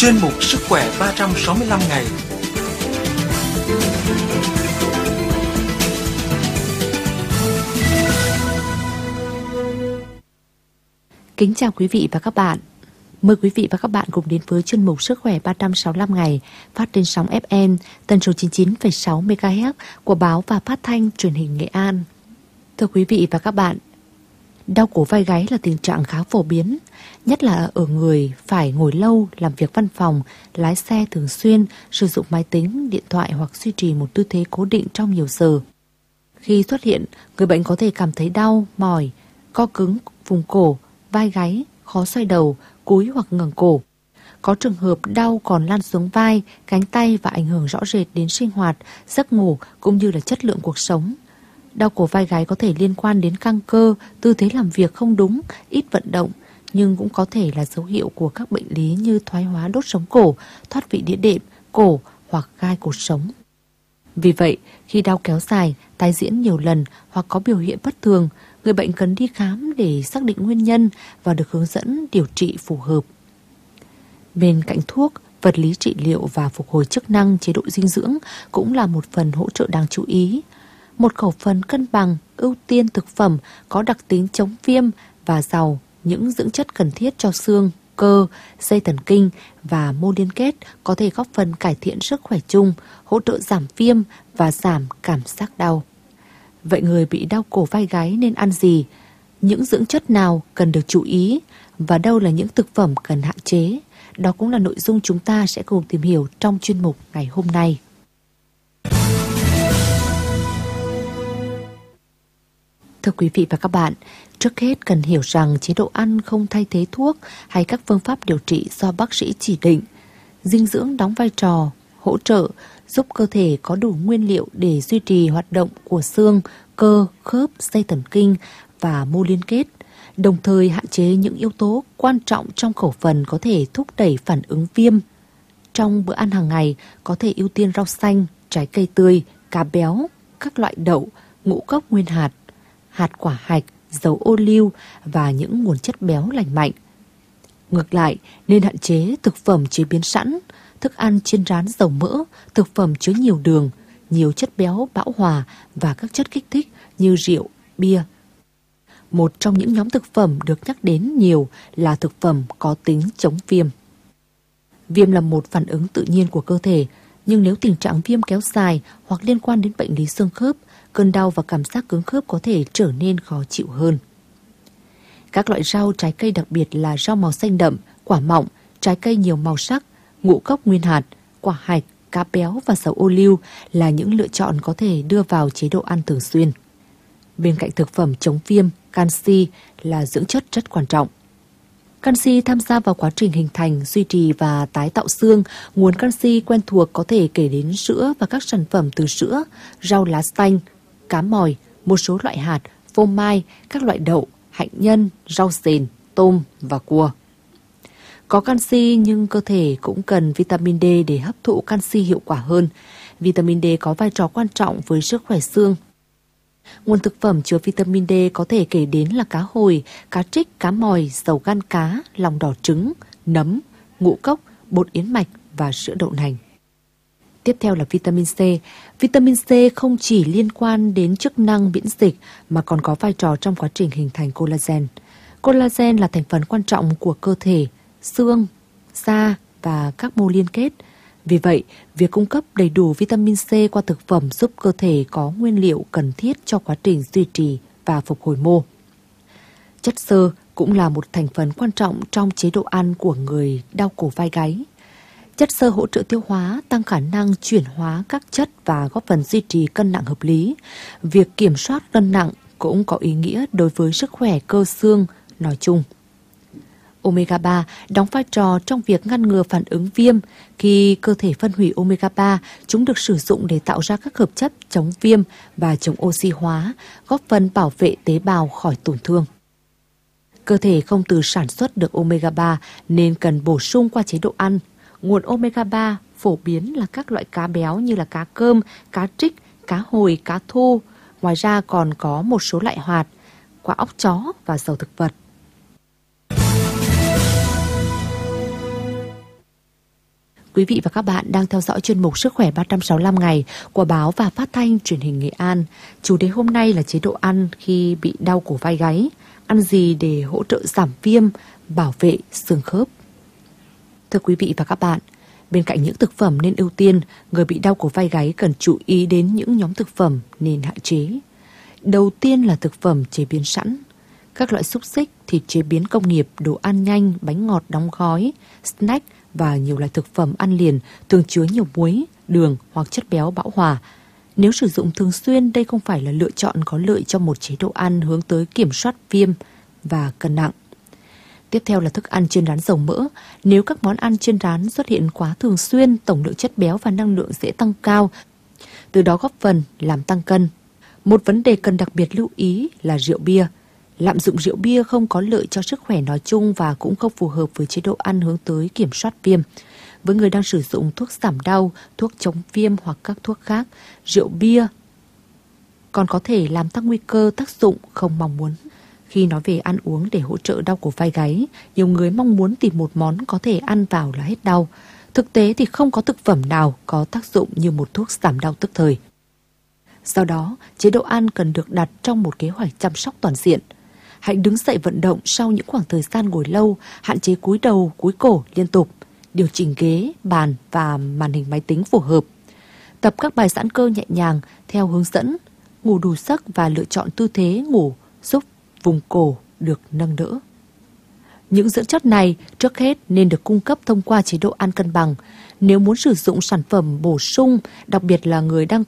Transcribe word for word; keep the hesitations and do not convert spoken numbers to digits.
chuyên mục Sức khỏe ba trăm sáu mươi lăm ngày. Kính chào quý vị và các bạn. Mời quý vị và các bạn cùng đến với chuyên mục Sức khỏe ba trăm sáu mươi lăm ngày phát trên sóng ép em tần số chín mươi chín phẩy sáu mê ga héc của báo và phát thanh truyền hình Nghệ An. Thưa quý vị và các bạn, đau cổ vai gáy là tình trạng khá phổ biến, nhất là ở người phải ngồi lâu, làm việc văn phòng, lái xe thường xuyên, sử dụng máy tính, điện thoại hoặc duy trì một tư thế cố định trong nhiều giờ. Khi xuất hiện, người bệnh có thể cảm thấy đau, mỏi, co cứng vùng cổ, vai gáy, khó xoay đầu, cúi hoặc ngẩng cổ. Có trường hợp đau còn lan xuống vai, cánh tay và ảnh hưởng rõ rệt đến sinh hoạt, giấc ngủ cũng như là chất lượng cuộc sống. Đau cổ vai gáy có thể liên quan đến căng cơ, tư thế làm việc không đúng, ít vận động, nhưng cũng có thể là dấu hiệu của các bệnh lý như thoái hóa đốt sống cổ, thoát vị đĩa đệm, cổ hoặc gai cột sống. Vì vậy, khi đau kéo dài, tái diễn nhiều lần hoặc có biểu hiện bất thường, người bệnh cần đi khám để xác định nguyên nhân và được hướng dẫn điều trị phù hợp. Bên cạnh thuốc, vật lý trị liệu và phục hồi chức năng, chế độ dinh dưỡng cũng là một phần hỗ trợ đáng chú ý. Một khẩu phần cân bằng, ưu tiên thực phẩm có đặc tính chống viêm và giàu những dưỡng chất cần thiết cho xương, cơ, dây thần kinh và mô liên kết có thể góp phần cải thiện sức khỏe chung, hỗ trợ giảm viêm và giảm cảm giác đau. Vậy người bị đau cổ vai gáy nên ăn gì? Những dưỡng chất nào cần được chú ý? Và đâu là những thực phẩm cần hạn chế? Đó cũng là nội dung chúng ta sẽ cùng tìm hiểu trong chuyên mục ngày hôm nay. Thưa quý vị và các bạn, trước hết cần hiểu rằng chế độ ăn không thay thế thuốc hay các phương pháp điều trị do bác sĩ chỉ định. Dinh dưỡng đóng vai trò hỗ trợ giúp cơ thể có đủ nguyên liệu để duy trì hoạt động của xương, cơ, khớp, dây thần kinh và mô liên kết, đồng thời hạn chế những yếu tố quan trọng trong khẩu phần có thể thúc đẩy phản ứng viêm. Trong bữa ăn hàng ngày, có thể ưu tiên rau xanh, trái cây tươi, cá béo, các loại đậu, ngũ cốc nguyên hạt, hạt quả hạch, dầu ô liu và những nguồn chất béo lành mạnh. Ngược lại, nên hạn chế thực phẩm chế biến sẵn, thức ăn chiên rán dầu mỡ, thực phẩm chứa nhiều đường, nhiều chất béo bão hòa và các chất kích thích như rượu, bia. Một trong những nhóm thực phẩm được nhắc đến nhiều là thực phẩm có tính chống viêm. Viêm là một phản ứng tự nhiên của cơ thể, nhưng nếu tình trạng viêm kéo dài hoặc liên quan đến bệnh lý xương khớp, cơn đau và cảm giác cứng khớp có thể trở nên khó chịu hơn. Các loại rau, trái cây đặc biệt là rau màu xanh đậm, quả mọng, trái cây nhiều màu sắc, ngũ cốc nguyên hạt, quả hạch, cá béo và dầu ô liu là những lựa chọn có thể đưa vào chế độ ăn thường xuyên. Bên cạnh thực phẩm chống viêm, canxi là dưỡng chất rất quan trọng. Canxi tham gia vào quá trình hình thành, duy trì và tái tạo xương. Nguồn canxi quen thuộc có thể kể đến sữa và các sản phẩm từ sữa, rau lá xanh, cá mòi, một số loại hạt, phô mai, các loại đậu, hạnh nhân, rau sền, tôm và cua. Có canxi nhưng cơ thể cũng cần vitamin D để hấp thụ canxi hiệu quả hơn. Vitamin D có vai trò quan trọng với sức khỏe xương. Nguồn thực phẩm chứa vitamin D có thể kể đến là cá hồi, cá trích, cá mòi, dầu gan cá, lòng đỏ trứng, nấm, ngũ cốc, bột yến mạch và sữa đậu nành. Tiếp theo là vitamin C. Vitamin C không chỉ liên quan đến chức năng miễn dịch mà còn có vai trò trong quá trình hình thành collagen. Collagen là thành phần quan trọng của cơ thể, xương, da và các mô liên kết. Vì vậy, việc cung cấp đầy đủ vitamin C qua thực phẩm giúp cơ thể có nguyên liệu cần thiết cho quá trình duy trì và phục hồi mô. Chất xơ cũng là một thành phần quan trọng trong chế độ ăn của người đau cổ vai gáy. Chất xơ hỗ trợ tiêu hóa, tăng khả năng chuyển hóa các chất và góp phần duy trì cân nặng hợp lý. Việc kiểm soát cân nặng cũng có ý nghĩa đối với sức khỏe cơ xương nói chung. Omega ba đóng vai trò trong việc ngăn ngừa phản ứng viêm. Khi cơ thể phân hủy omega ba, chúng được sử dụng để tạo ra các hợp chất chống viêm và chống oxy hóa, góp phần bảo vệ tế bào khỏi tổn thương. Cơ thể không tự sản xuất được omega ba nên cần bổ sung qua chế độ ăn. Nguồn omega ba phổ biến là các loại cá béo như là cá cơm, cá trích, cá hồi, cá thu. Ngoài ra còn có một số loại hạt, quả óc chó và dầu thực vật. Quý vị và các bạn đang theo dõi chuyên mục Sức khỏe ba trăm sáu mươi lăm ngày của báo và phát thanh truyền hình Nghệ An. Chủ đề hôm nay là chế độ ăn khi bị đau cổ vai gáy. Ăn gì để hỗ trợ giảm viêm, bảo vệ xương khớp? Thưa quý vị và các bạn, bên cạnh những thực phẩm nên ưu tiên, người bị đau cổ vai gáy cần chú ý đến những nhóm thực phẩm nên hạn chế. Đầu tiên là thực phẩm chế biến sẵn. Các loại xúc xích, thịt chế biến công nghiệp, đồ ăn nhanh, bánh ngọt đóng gói, snack và nhiều loại thực phẩm ăn liền thường chứa nhiều muối, đường hoặc chất béo bão hòa. Nếu sử dụng thường xuyên, đây không phải là lựa chọn có lợi cho một chế độ ăn hướng tới kiểm soát viêm và cân nặng. Tiếp theo là thức ăn chiên rán dầu mỡ. Nếu các món ăn chiên rán xuất hiện quá thường xuyên, tổng lượng chất béo và năng lượng dễ tăng cao, từ đó góp phần làm tăng cân. Một vấn đề cần đặc biệt lưu ý là rượu bia. Lạm dụng rượu bia không có lợi cho sức khỏe nói chung và cũng không phù hợp với chế độ ăn hướng tới kiểm soát viêm. Với người đang sử dụng thuốc giảm đau, thuốc chống viêm hoặc các thuốc khác, rượu bia còn có thể làm tăng nguy cơ tác dụng không mong muốn. Khi nói về ăn uống để hỗ trợ đau cổ vai gáy, nhiều người mong muốn tìm một món có thể ăn vào là hết đau. Thực tế thì không có thực phẩm nào có tác dụng như một thuốc giảm đau tức thời. Do đó, chế độ ăn cần được đặt trong một kế hoạch chăm sóc toàn diện. Hãy đứng dậy vận động sau những khoảng thời gian ngồi lâu, hạn chế cúi đầu, cúi cổ liên tục, điều chỉnh ghế, bàn và màn hình máy tính phù hợp. Tập các bài giãn cơ nhẹ nhàng theo hướng dẫn, ngủ đủ giấc và lựa chọn tư thế ngủ giúp vùng cổ được nâng đỡ. Những dưỡng chất này trước hết nên được cung cấp thông qua chế độ ăn cân bằng. Nếu muốn sử dụng sản phẩm bổ sung, đặc biệt là người đang